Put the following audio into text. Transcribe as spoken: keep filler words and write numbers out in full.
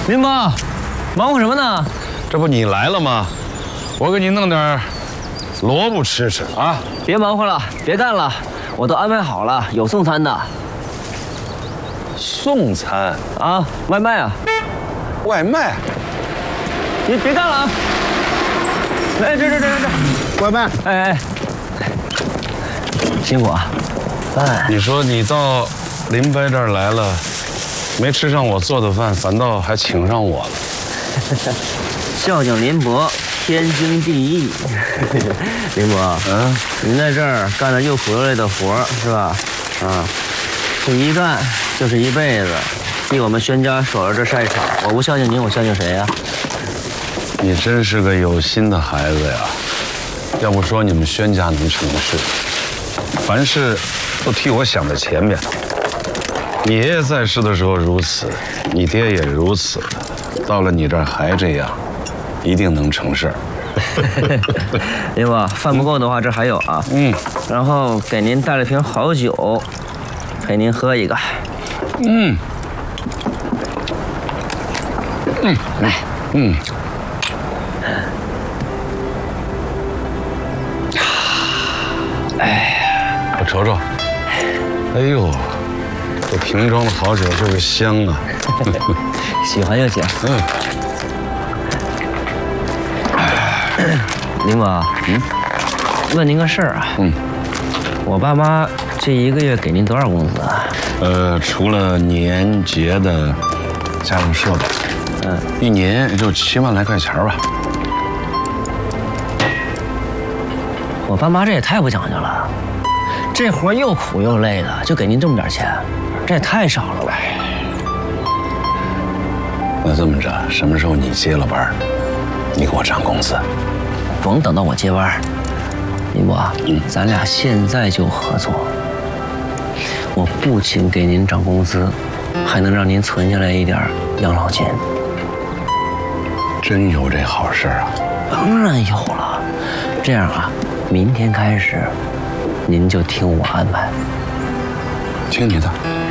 林伯，忙活什么呢？ 这不你来了吗？我给你弄点萝卜吃吃啊！ 别忙活了，别干了，我都安排好了，有送餐的。 送餐啊，外卖啊！ 外卖？ 别别干了啊！哎，这这这这这， 外卖！ 哎哎，辛苦啊！饭。 你说你到林伯这儿来了，没吃上我做的饭，反倒还请上我了。 孝敬林伯，天经地义。林伯，嗯，您在这儿干的又苦又累的活是吧？啊，这一干就是一辈子，替我们宣家守着这赛场。我不孝敬您，我孝敬谁呀？ 你真是个有心的孩子呀！要不说你们宣家能成事，凡事都替我想在前面。你爷爷在世的时候如此，你爹也如此，到了你这儿还这样，一定能成事儿。 林伯，饭不够的话，这还有啊。嗯。然后给您带了瓶好酒，陪您喝一个。 嗯。嗯，来，嗯。哎呀，我瞅瞅。哎呦，这瓶装的好酒就是香啊！ 喜欢就行。嗯。林伯，嗯，问您个事儿啊。嗯。我爸妈这一个月给您多少工资啊？ 呃，除了年节的家用设备，嗯，一年也就七万来块钱吧。 我爸妈这也太不讲究了，这活又苦又累的，就给您这么点钱，这也太少了吧？ 那这么着，什么时候你接了班，你给我涨工资？ 甭等到我接班，林伯，嗯，咱俩现在就合作。我不仅给您涨工资，还能让您存下来一点养老金。 真有这好事啊？ 当然有了。这样啊，明天开始，您就听我安排。 听你的。